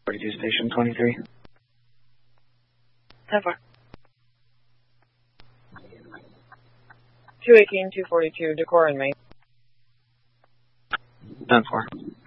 42 Station 23. 10-4. 218, 242, Decorah and Main. 10-4.